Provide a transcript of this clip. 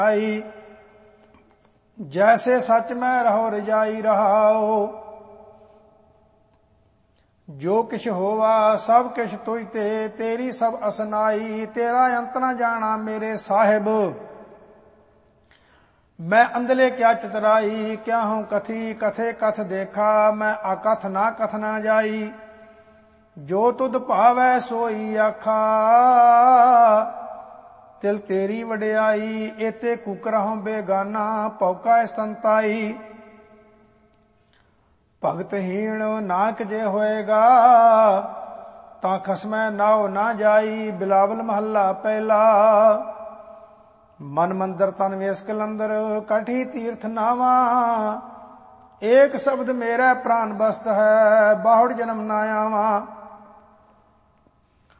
जैसे सच में रहो रजाई रहाओ। जो किछ होवा सब किछ तुझ ते, तेरी सब असनाई। तेरा अंत न जाना मेरे साहिब, मैं अंधले क्या चितराई। क्या हूं कथी कथे कथ देखा, मैं अकथ ना कथ ना जाई। जो तुध भावै सोई आखा, तिल तेरी वडियाई। एते कुकरहों बेगाना, पौका संताई। भगतहीन नानक जे होएगा, ਤਾਂ ਖਸਮੈ ਨਾਉ ਨਾ ਜਾਈ। ਬਿਲਾਵਲ ਮਹੱਲਾ ਪਹਿਲਾ। ਮਨ ਮੰਦਰ ਤਨ ਵੇਸ ਕਲੰਦਰ, ਕਠੀ ਤੀਰਥ ਨਾਵਾ। ਏਕ ਸ਼ਬਦ ਮੇਰਾ ਪ੍ਰਾਨ ਬਸਤ ਹੈ, ਬਾਹੁੜ ਜਨਮ ਨਾ ਆਵਾ।